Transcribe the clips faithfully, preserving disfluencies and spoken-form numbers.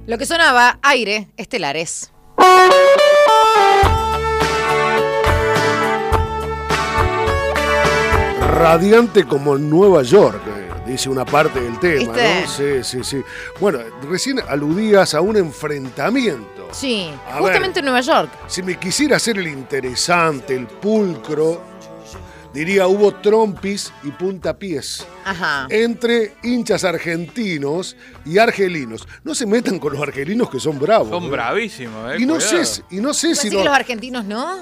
Lo que sonaba, Aire, Estelares. Radiante como en Nueva York, eh, dice una parte del tema, ¿Viste? ¿no? Sí, sí, sí. Bueno, recién aludías a un enfrentamiento. Sí, A justamente ver, en Nueva York. Si me quisiera hacer el interesante, el pulcro, diría hubo trompis y puntapiés Ajá. entre hinchas argentinos y argelinos. No se metan con los argelinos que son bravos. Son ¿eh? bravísimos, eh. Y no cuidado. sé, y no sé ¿Puede si decir no, que los argentinos no?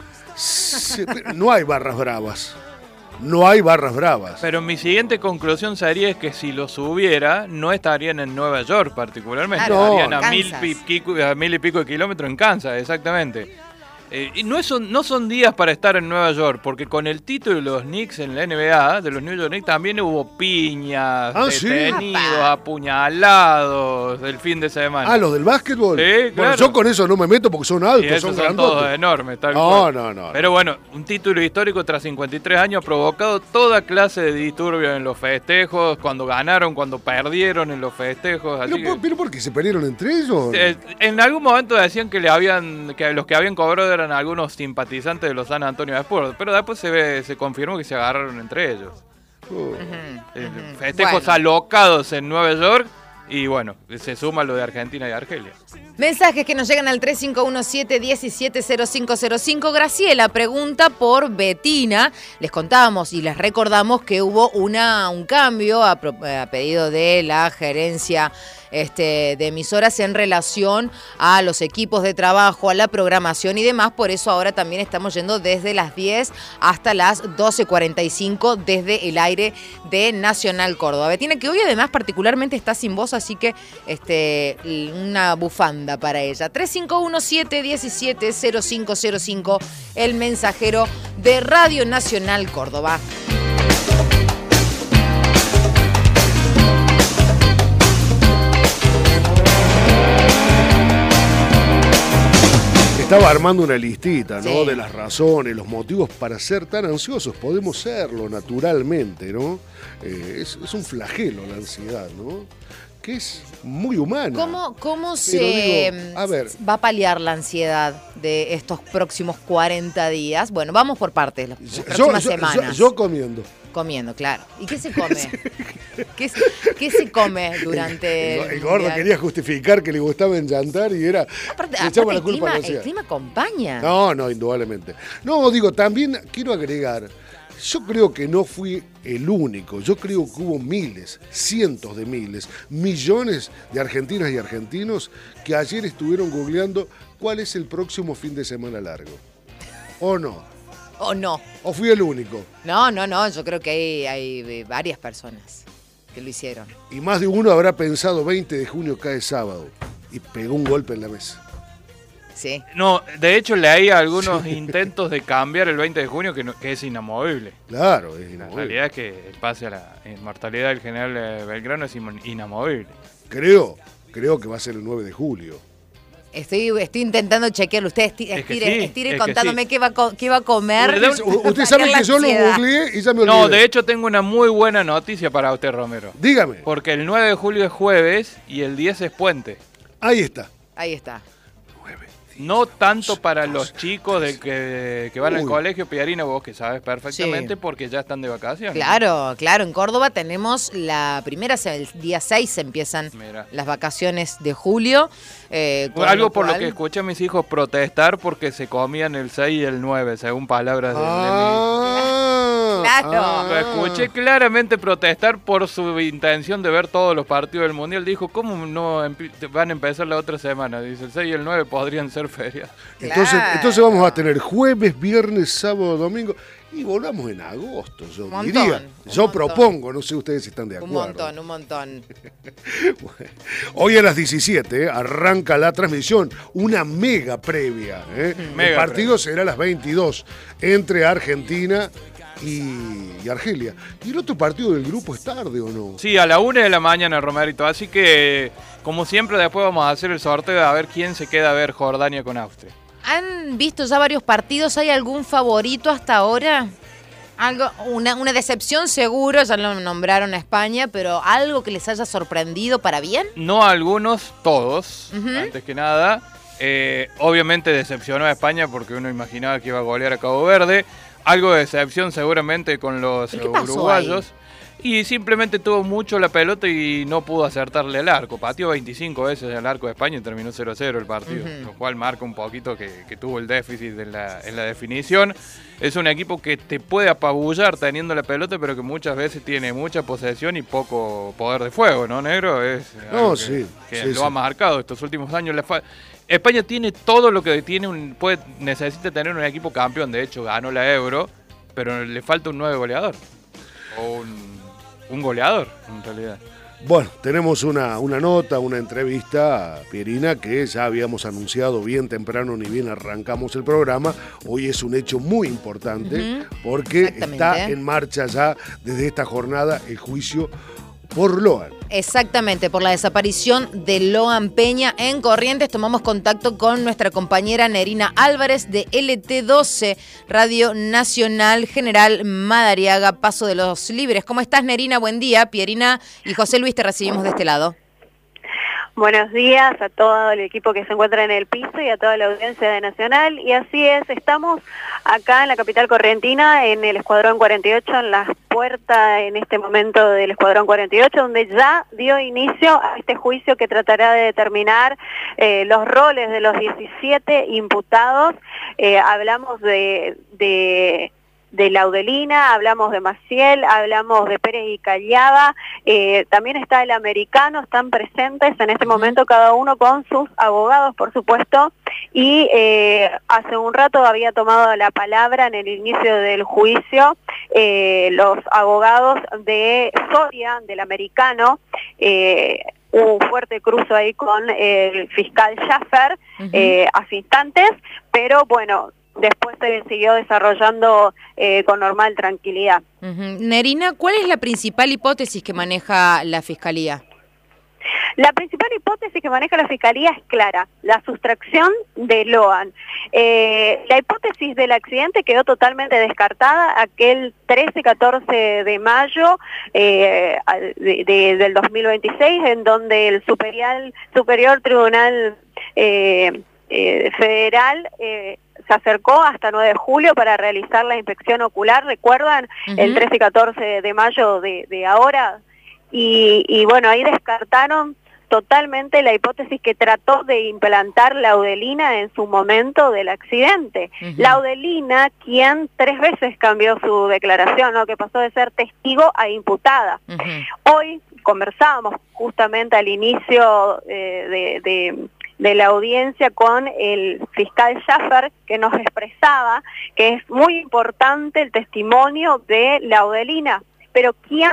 se- no hay barras bravas. No hay barras bravas. Pero mi siguiente conclusión sería es que si los hubiera, no estarían en Nueva York particularmente. Claro, estarían no, a mil, Kansas. pi- pico- a mil y pico de kilómetros en Kansas, exactamente. Eh, y no, es, no son días para estar en Nueva York, porque con el título de los Knicks en la N B A, de los New York Knicks, también hubo piñas, Ah, ¿sí? detenidos, Apa. apuñalados el fin de semana. Ah, los del básquetbol. Sí, Bueno, claro. yo con eso no me meto porque son Y altos, esos son son todos grandotes. enormes, tal No, cual. no, no. Pero bueno, un título histórico tras cincuenta y tres años ha provocado toda clase de disturbios en los festejos, cuando ganaron, cuando perdieron en los festejos. Así Pero, que, por- pero ¿por qué se pelearon entre ellos? eh, en algún momento decían que le habían, que los que habían cobrado eran algunos simpatizantes de los San Antonio Spurs, pero después se ve, se confirmó que se agarraron entre ellos. Oh. Eh, Festejos Bueno. alocados en Nueva York y bueno, se suma lo de Argentina y Argelia. Mensajes que nos llegan al tres cinco uno siete, uno siete cero cinco cero cinco. Graciela pregunta por Betina. Les contábamos y les recordamos que hubo una, un cambio a, pro- a pedido de la gerencia este, de emisoras en relación a los equipos de trabajo, a la programación y demás. Por eso ahora también estamos yendo desde las diez hasta las doce cuarenta y cinco desde el aire de Nacional Córdoba. Betina, que hoy además particularmente está sin voz, así que este, una bufanda para ella. tres cinco uno siete, uno siete cero cinco cero cinco, el mensajero de Radio Nacional Córdoba. Estaba armando una listita, ¿no? Sí. De las razones, los motivos para ser tan ansiosos. Podemos serlo naturalmente, ¿no? Eh, es, es un flagelo la ansiedad, ¿no? Que es muy humana. ¿Cómo, cómo Pero se digo, a ver. va a paliar la ansiedad de estos próximos cuarenta días? Bueno, vamos por partes, las Yo, próximas yo- yo- semanas. yo comiendo. Comiendo, claro. ¿Y qué se come? ¿Qué, se- qué se come durante El, el gordo mundial? quería justificar que le gustaba enllantar y era. Aparte, le echaba aparte la el, culpa clima, a la el ansiedad. clima acompaña. No, no, indudablemente. No, digo, también quiero agregar, yo creo que no fui el único, yo creo que hubo miles, cientos de miles, millones de argentinas y argentinos que ayer estuvieron googleando cuál es el próximo fin de semana largo. ¿O no? ¿O no? ¿O fui el único? No, no, no. Yo creo que hay, hay eh, varias personas que lo hicieron. Y más de uno habrá pensado veinte de junio cae sábado y pegó un golpe en la mesa. Sí. No, de hecho leí algunos intentos de cambiar el veinte de junio que, no- que es inamovible. Claro, es La inamovible. realidad es que el pase a la inmortalidad del general eh, Belgrano es inmo- inamovible. Creo, creo que va a ser el nueve de julio. Estoy, estoy intentando chequearlo. Usted esti- Es que estire, sí, estire es que contándome sí. qué, va a co- qué va a comer. Usted- Usted para sabe sacar que yo la lo ansiedad. googleé y ya me olvidé. No, de hecho tengo una muy buena noticia para usted, Romero. Dígame. Porque el nueve de julio es jueves y el diez es puente. Ahí está. Ahí está. No tanto para los chicos de que, que van al Uy. colegio, Piarina, vos que sabes perfectamente, Sí. porque ya están de vacaciones. Claro, claro. En Córdoba tenemos la primera, se- el día seis empiezan Mira. las vacaciones de julio. eh, con Algo por lo cual- que escuché a mis hijos protestar porque se comían el seis y el nueve, según palabras de, de mi... Ah, Claro. ah. Lo escuché claramente protestar por su intención de ver todos los partidos del Mundial. Dijo, ¿cómo no empi- van a empezar la otra semana? Dice, el seis y el nueve podrían ser ferias. Entonces, Claro. entonces vamos a tener jueves, viernes, sábado, domingo y volvamos en agosto, yo Un montón, diría. un Yo montón. propongo, no sé ustedes si están de Un acuerdo. montón, un montón. Hoy a las diecisiete eh, arranca la transmisión, una mega previa. eh. Mega el partido previa. será a las veintidós entre Argentina y, y Argelia. ¿Y el otro partido del grupo es tarde o no? Sí, a la una de la mañana, Romerito. Así que, como siempre, después vamos a hacer el sorteo a ver quién se queda a ver Jordania con Austria. ¿Han visto ya varios partidos? ¿Hay algún favorito hasta ahora? Algo, una, una decepción seguro, ya lo nombraron a España, pero algo que les haya sorprendido para bien. No a algunos, todos, Uh-huh. antes que nada. Eh, obviamente decepcionó a España porque uno imaginaba que iba a golear a Cabo Verde. Algo de decepción seguramente con los ¿Pero qué pasó uruguayos. Y simplemente tuvo mucho la pelota y no pudo acertarle al arco. Pateó veinticinco veces al arco de España y terminó cero a cero el partido. Uh-huh. Lo cual marca un poquito que, que tuvo el déficit en la, en la definición. Es un equipo que te puede apabullar teniendo la pelota, pero que muchas veces tiene mucha posesión y poco poder de fuego, ¿no, negro? Es No, algo que, sí, que sí, lo sí. ha marcado estos últimos años. Le fa- España tiene todo lo que tiene un, puede, necesita tener un equipo campeón. De hecho, ganó la Euro, pero le falta un nueve goleador. O un... Un goleador, en realidad. Bueno, tenemos una, una nota, una entrevista a Pierina que ya habíamos anunciado bien temprano, ni bien arrancamos el programa. Hoy es un hecho muy importante Uh-huh. porque Exactamente. está en marcha ya desde esta jornada el juicio por Loan. Exactamente, por la desaparición de Loan Peña en Corrientes. Tomamos contacto con nuestra compañera Nerina Álvarez de L T doce, Radio Nacional General Madariaga, Paso de los Libres. ¿Cómo estás, Nerina? Buen día. Pierina y José Luis te recibimos de este lado. Buenos días a todo el equipo que se encuentra en el piso y a toda la audiencia de Nacional. Y así es, estamos acá en la capital correntina, en el Escuadrón cuarenta y ocho, en las puertas en este momento del Escuadrón cuarenta y ocho, donde ya dio inicio a este juicio que tratará de determinar eh, los roles de los diecisiete imputados. Eh, hablamos de... de de Laudelina, hablamos de Maciel, hablamos de Pérez y Callaba, eh, también está el americano, están presentes en este momento cada uno con sus abogados, por supuesto, y eh, hace un rato había tomado la palabra en el inicio del juicio eh, los abogados de Soria, del americano. eh, Hubo un fuerte cruce ahí con el fiscal Schaffer Uh-huh. eh, hace instantes, pero bueno, después se siguió desarrollando eh, con normal tranquilidad. Uh-huh. Nerina, ¿cuál es la principal hipótesis que maneja la Fiscalía? La principal hipótesis que maneja la Fiscalía es clara, la sustracción de Loan. Eh, la hipótesis del accidente quedó totalmente descartada aquel trece catorce de mayo eh, de, de, del dos mil veintiséis, en donde el Superior, superior Tribunal eh, eh, Federal eh, se acercó hasta nueve de julio para realizar la inspección ocular, ¿recuerdan? Uh-huh. El trece y catorce de mayo de, de ahora. Y, y bueno, ahí descartaron totalmente la hipótesis que trató de implantar Laudelina en su momento del accidente. Uh-huh. Laudelina, quien tres veces cambió su declaración, ¿no? Que pasó de ser testigo a imputada. Uh-huh. Hoy conversábamos justamente al inicio eh, de... de de la audiencia con el fiscal Schaffer, que nos expresaba que es muy importante el testimonio de Laudelina, pero ¿quién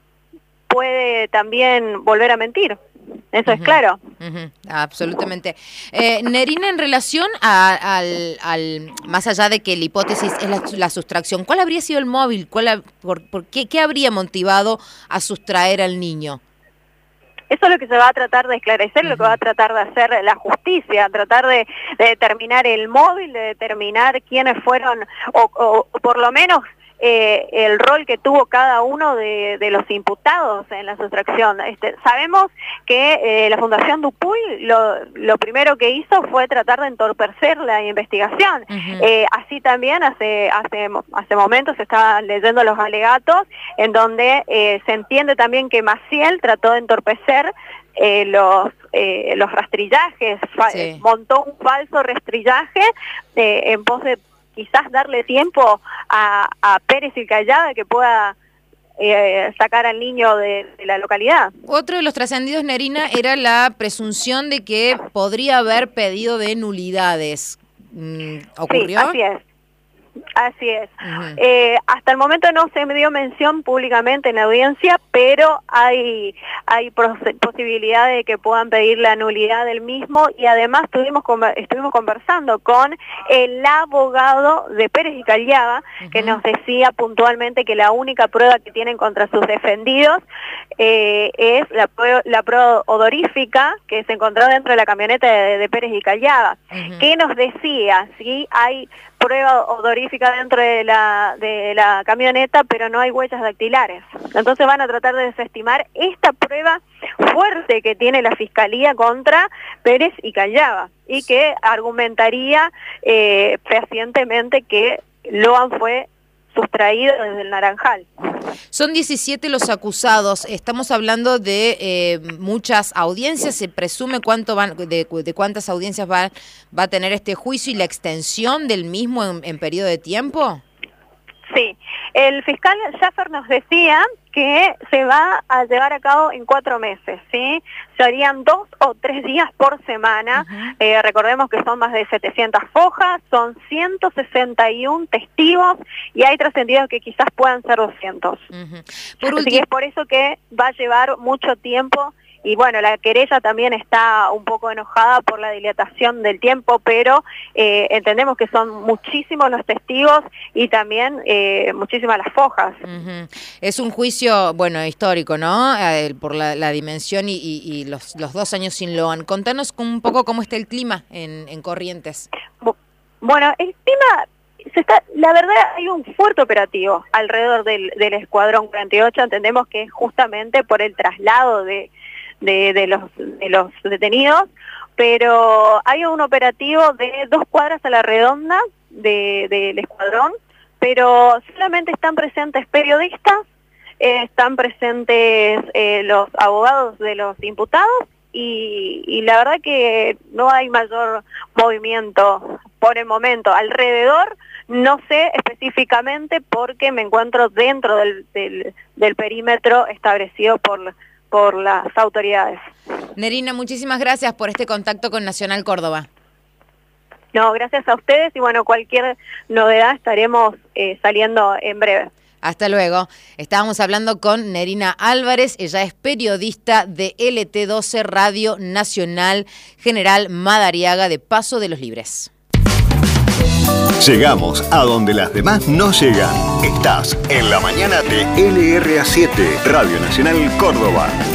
puede también volver a mentir? Eso uh-huh. es claro. Uh-huh. Absolutamente. Eh, Nerina, en relación a, al, al, más allá de que la hipótesis es la, la sustracción, ¿cuál habría sido el móvil? ¿Cuál, por, por qué, ¿Qué habría motivado a sustraer al niño? Eso es lo que se va a tratar de esclarecer, uh-huh. lo que va a tratar de hacer la justicia, tratar de, de determinar el móvil, de determinar quiénes fueron, o, o, o por lo menos eh, el rol que tuvo cada uno de, de los imputados en la sustracción. Este, sabemos que eh, la Fundación Dupuy lo, lo primero que hizo fue tratar de entorpecer la investigación. Uh-huh. Eh, así también hace, hace, hace momentos se estaban leyendo los alegatos en donde eh, se entiende también que Maciel trató de entorpecer eh, los, eh, los rastrillajes, sí. montó un falso rastrillaje eh, en pos de quizás darle tiempo a, a Pérez y Callada que pueda eh, sacar al niño de, de la localidad. Otro de los trascendidos, Nerina, era la presunción de que podría haber pedido de nulidades. ¿Ocurrió? Sí, así es. Así es. Uh-huh. Eh, hasta el momento no se me dio mención públicamente en la audiencia, pero hay hay posibilidad de que puedan pedir la nulidad del mismo, y además estuvimos estuvimos conversando con el abogado de Pérez y Callaba, uh-huh. que nos decía puntualmente que la única prueba que tienen contra sus defendidos eh, es la, la prueba odorífica que se encontró dentro de la camioneta de, de Pérez y Callaba. Uh-huh. ¿Qué nos decía? ¿Sí? Hay prueba odorífica dentro de la, de la camioneta, pero no hay huellas dactilares. Entonces van a tratar de desestimar esta prueba fuerte que tiene la Fiscalía contra Pérez y Callava, y que argumentaría eh, fehacientemente que Loan fue sustraído desde el Naranjal. Son diecisiete los acusados. Estamos hablando de eh, muchas audiencias. ¿Se presume cuánto van, de, de cuántas audiencias va, va a tener este juicio y la extensión del mismo en, en periodo de tiempo? Sí, el fiscal Schaffer nos decía que se va a llevar a cabo en cuatro meses, ¿sí? Serían dos o tres días por semana. Uh-huh. eh, recordemos que son más de setecientas fojas, son ciento sesenta y uno testigos y hay trascendidos que quizás puedan ser doscientos. Uh-huh. Por Así que es por eso que va a llevar mucho tiempo. Y bueno, la querella también está un poco enojada por la dilatación del tiempo, pero eh, entendemos que son muchísimos los testigos y también eh, muchísimas las fojas. Uh-huh. Es un juicio, bueno, histórico, ¿no? Eh, por la, la dimensión y, y, y los, los dos años sin Loan. Contanos un poco cómo está el clima en, en Corrientes. Bueno, el clima... Se está, la verdad hay un fuerte operativo alrededor del, del Escuadrón cuarenta y ocho. Entendemos que es justamente por el traslado de... De, de, los, de los detenidos, pero hay un operativo de dos cuadras a la redonda del de, de escuadrón, pero solamente están presentes periodistas, eh, están presentes eh, los abogados de los imputados y, y la verdad que no hay mayor movimiento por el momento. Alrededor no sé específicamente porque me encuentro dentro del, del, del perímetro establecido por por las autoridades. Nerina, muchísimas gracias por este contacto con Nacional Córdoba. No, gracias a ustedes y bueno, cualquier novedad estaremos eh, saliendo en breve. Hasta luego. Estábamos hablando con Nerina Álvarez, ella es periodista de L T doce Radio Nacional General Madariaga de Paso de los Libres. Llegamos a donde las demás no llegan. Estás en la mañana de L R A siete, Radio Nacional Córdoba.